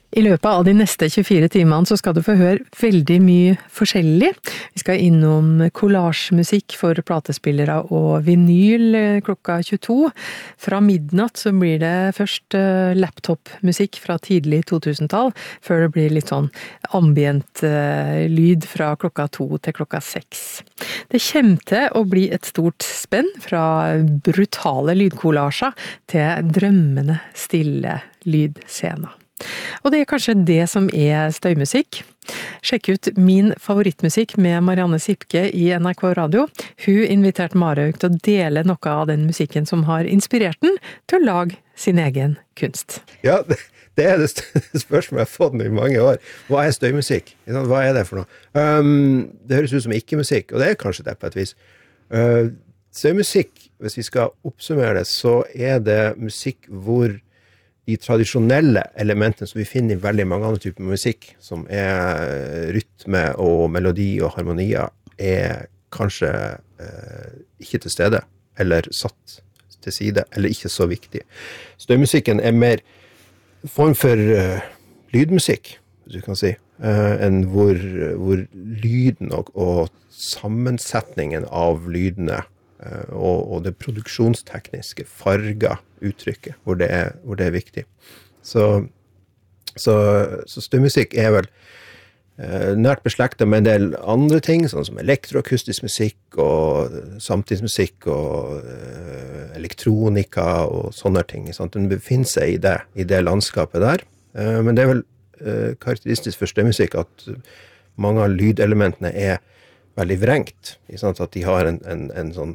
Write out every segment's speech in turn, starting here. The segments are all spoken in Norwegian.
I løpet av de neste 24 timene så skal du få høre veldig mye forskjellig. Vi skal innom collage-musikk for platespillere og vinyl klokka 22. Fra midnatt så blir det først laptop-musikk fra tidlig 2000-tall, før det blir litt sånn ambient lyd fra klokka 2 til klokka 6. Det kommer til å bli et stort spenn fra brutale lydkollasjer til drømmende stille lydscener. Og det er kanskje det som er støymusikk. Sjekk ut min favorittmusikk med Marianne Sipke i NRK Radio. Hun inviterte Marhaug til å dele noe av den musikken som har inspirert den til å lage sin egen kunst. Ja, det er det spørsmålet jeg har fått i mange år. Hva er støymusikk? Hva er det for noe? Det høres ut som ikke-musikk, og det er kanskje det på et vis. Støymusikk, hvis vi skal oppsummere det, så er det musikk hvor de tradisjonelle elementene som vi finner i veldig mange andre typer musikk, som er rytme og melodi og harmonier, er kanskje ikke til stede, eller satt til side, eller ikke så viktig. Støymusikken er mer form for lydmusikk, hvis du kan si, enn hvor lyden og sammensetningen av lydene og det produksjonstekniske farger uttrykket, hvor det er viktig. Så støymusikk er vel nært beslektet med en del andre ting, sånn som elektroakustisk musikk og samtidsmusikk og elektronika og sånne ting. Sant? Den befinner seg i det landskapet der. Men det er vel karakteristisk for støymusikk at mange av lydelementene er veldig vrengt, at de har en sånn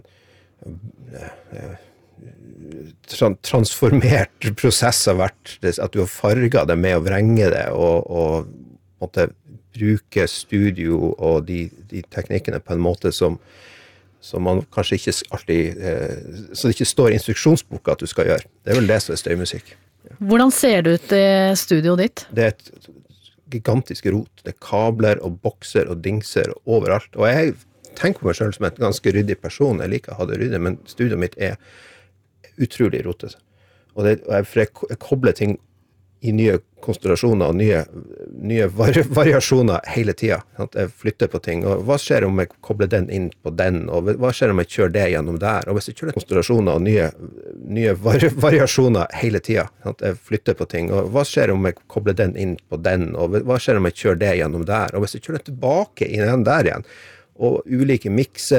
transformert prosess av hvert, at du har farget det med å vrenge det og måtte bruke studio og de teknikkene på en måte som man kanskje ikke alltid, så det ikke står i instruksjonsboka at du skal gjøre. Det er vel det som er støymusikk. Ja. Hvordan ser det ut i studioet ditt? Det er et gigantisk rot. Det er kabler og bokser og dingser overalt. Og jeg tenker på meg selv som en ganske ryddig person. Jeg liker å ha det ryddig, men studioet mitt er utrolig rotet. Og jeg kobler ting i nye konstellasjoner og nye variasjoner hele tiden. Jeg flytter på ting. Og hva skjer om jeg kobler den inn på den? Og hva skjer om jeg kjører det gjennom der? Og hvis jeg kjører konstellasjoner og nye variasjoner hele tiden. Jeg flytter på ting. Og hva skjer om jeg kobler den inn på den? Og hva skjer om jeg kjører det gjennom der? Og hvis jeg kjører tilbake i den der igjen, og ulike mikser,